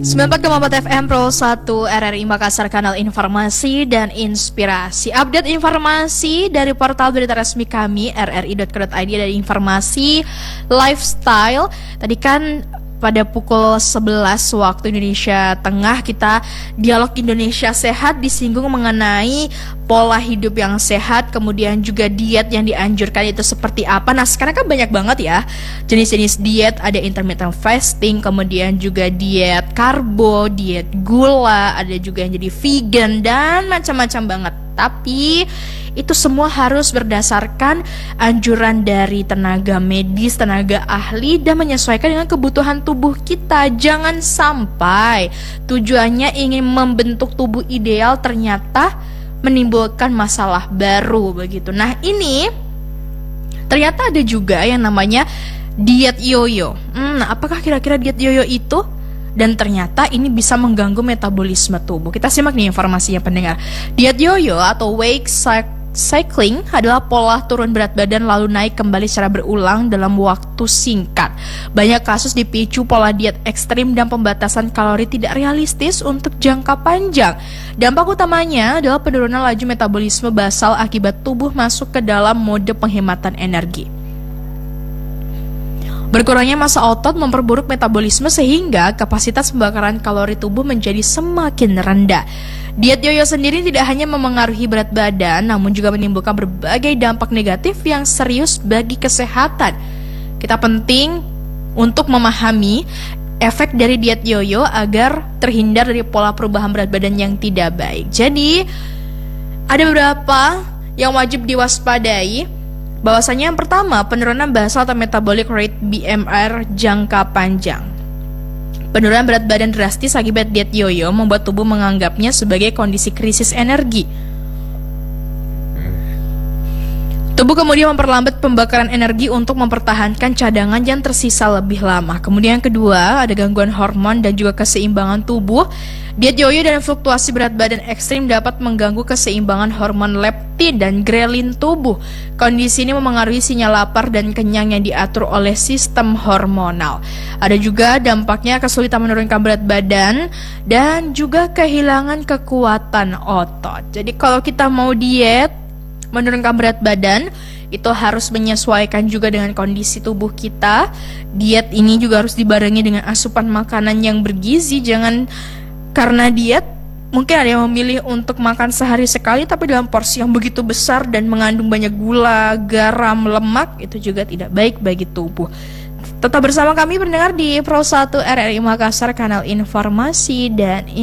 94,4 FM Pro 1 RRI Makassar, kanal informasi dan inspirasi. Update informasi dari portal berita resmi kami rri.co.id dari informasi lifestyle. Tadi kan pada pukul 11 waktu Indonesia Tengah kita dialog Indonesia Sehat disinggung mengenai pola hidup yang sehat, kemudian juga diet yang dianjurkan itu seperti apa. Nah sekarang kan banyak banget ya jenis-jenis diet, ada intermittent fasting, kemudian juga diet karbo, diet gula, ada juga yang jadi vegan dan macam-macam banget. Tapi itu semua harus berdasarkan anjuran dari tenaga medis, tenaga ahli, dan menyesuaikan dengan kebutuhan tubuh kita. Jangan sampai tujuannya ingin membentuk tubuh ideal ternyata menimbulkan masalah baru begitu. Nah ini ternyata ada juga yang namanya diet yoyo. Apakah kira-kira diet yoyo itu? Dan ternyata ini bisa mengganggu metabolisme tubuh. Kita simak nih informasinya pendengar. Diet yoyo atau weight cycling adalah pola turun berat badan lalu naik kembali secara berulang dalam waktu singkat. Banyak kasus dipicu pola diet ekstrim dan pembatasan kalori tidak realistis untuk jangka panjang. Dampak utamanya adalah penurunan laju metabolisme basal akibat tubuh masuk ke dalam mode penghematan energi. Berkurangnya massa otot memperburuk metabolisme sehingga kapasitas pembakaran kalori tubuh menjadi semakin rendah. Diet yoyo sendiri tidak hanya memengaruhi berat badan, namun juga menimbulkan berbagai dampak negatif yang serius bagi kesehatan. Kita penting untuk memahami efek dari diet yoyo agar terhindar dari pola perubahan berat badan yang tidak baik. Jadi, ada beberapa yang wajib diwaspadai. Bahwasanya yang pertama, penurunan basal atau metabolic rate BMR jangka panjang. Penurunan berat badan drastis akibat diet yoyo membuat tubuh menganggapnya sebagai kondisi krisis energi. Tubuh kemudian memperlambat pembakaran energi untuk mempertahankan cadangan yang tersisa lebih lama. Kemudian yang kedua, ada gangguan hormon dan juga keseimbangan tubuh. Diet yoyo dan fluktuasi berat badan ekstrim dapat mengganggu keseimbangan hormon leptin dan grelin tubuh. Kondisi ini memengaruhi sinyal lapar dan kenyang yang diatur oleh sistem hormonal. Ada juga dampaknya kesulitan menurunkan berat badan dan juga kehilangan kekuatan otot. Jadi kalau kita mau diet, menurunkan berat badan, itu harus menyesuaikan juga dengan kondisi tubuh kita. Diet ini juga harus dibarengi dengan asupan makanan yang bergizi. Jangan karena diet, mungkin ada yang memilih untuk makan sehari sekali tapi dalam porsi yang begitu besar dan mengandung banyak gula, garam, lemak, itu juga tidak baik bagi tubuh. Tetap bersama kami pendengar di Pro 1 RRI Makassar, kanal informasi dan